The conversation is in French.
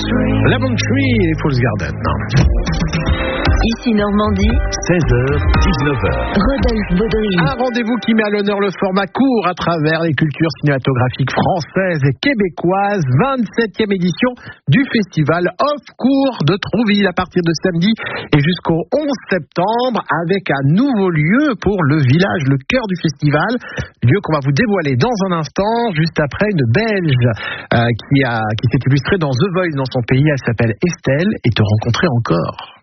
Lemon Tree et Fool's Garden. Ici Normandie, 16h, 19h. Rodolphe Baudry. Un rendez-vous qui met à l'honneur le format court à travers les cultures cinématographiques françaises et québécoises. 27e édition du festival Off Court de Trouville à partir de samedi et jusqu'au 11 septembre avec un nouveau lieu pour le village, le cœur du festival. Lieu qu'on va vous dévoiler dans un instant, juste après une Belge qui s'est illustrée dans The Voice dans son pays. Elle s'appelle Estelle et Te rencontrer encore.